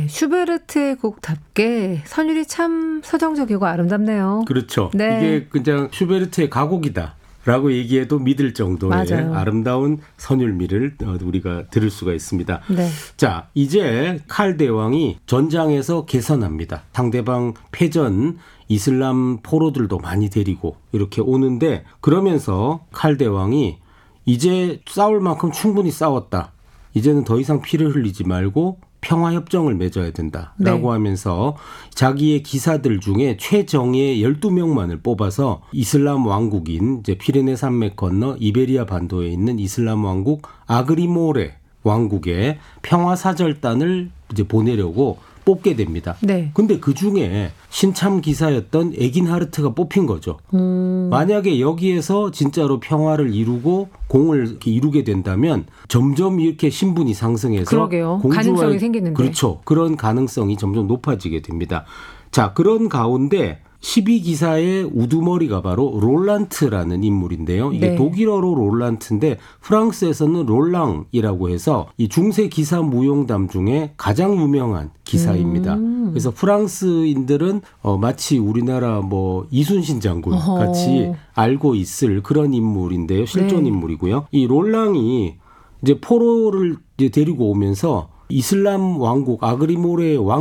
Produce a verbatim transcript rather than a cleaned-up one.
네, 슈베르트의 곡답게 선율이 참 서정적이고 아름답네요. 그렇죠. 네. 이게 그냥 슈베르트의 가곡이다 라고 얘기해도 믿을 정도의 맞아요. 아름다운 선율미를 우리가 들을 수가 있습니다. 네. 자, 이제 칼 대왕이 전장에서 개선합니다. 상대방 패전 이슬람 포로들도 많이 데리고 이렇게 오는데, 그러면서 칼 대왕이 이제 싸울 만큼 충분히 싸웠다. 이제는 더 이상 피를 흘리지 말고 평화협정을 맺어야 된다라고 네. 하면서 자기의 기사들 중에 최정예 열두 명만을 뽑아서 이슬람 왕국인 이제 피레네 산맥 건너 이베리아 반도에 있는 이슬람 왕국 아그리모레 왕국에 평화사절단을 이제 보내려고 뽑게 됩니다. 네. 근데 그 중에 신참 기사였던 에긴하르트가 뽑힌 거죠. 음. 만약에 여기에서 진짜로 평화를 이루고 공을 이렇게 이루게 된다면 점점 이렇게 신분이 상승해서 그러게요. 공주와 가능성이 생기는데. 그렇죠. 그런 가능성이 점점 높아지게 됩니다. 자, 그런 가운데 십이 기사의 우두머리가 바로 롤란트라는 인물인데요. 이게 네. 독일어로 롤란트인데 프랑스에서는 롤랑이라고 해서 이 중세 기사 무용담 중에 가장 유명한 기사입니다. 음. 그래서 프랑스인들은 어, 마치 우리나라 뭐 이순신 장군 어허. 같이 알고 있을 그런 인물인데요. 실존 네. 인물이고요. 이 롤랑이 이제 포로를 이제 데리고 오면서 이슬람 왕국 아그리모레의 왕